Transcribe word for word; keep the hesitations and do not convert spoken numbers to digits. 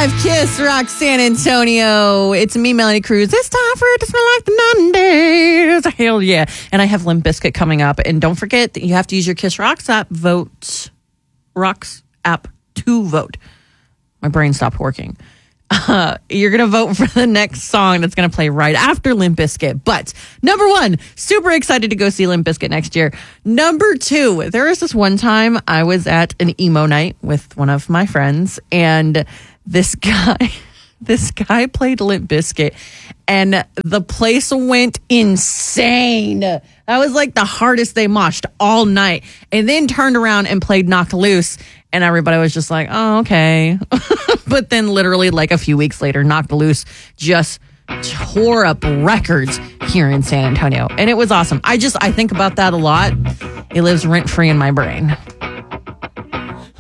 five Kiss Rock San Antonio. It's me, Melanie Cruz. It's time for it to smell like the Mondays. Hell yeah. And I have Limp Bizkit coming up. And don't forget that you have to use your Kiss Rocks app, vote, Rocks app to vote. My brain stopped working. Uh, you're going to vote for the next song that's going to play right after Limp Bizkit. But number one, super excited to go see Limp Bizkit next year. Number two, there was this one time I was at an emo night with one of my friends, and this guy, this guy played Limp Bizkit, and the place went insane. That was like the hardest they moshed all night, and then turned around and played Knocked Loose. And everybody was just like, oh, okay. But then literally like a few weeks later, Knocked Loose just tore up records here in San Antonio. And it was awesome. I just, I think about that a lot. It lives rent free in my brain.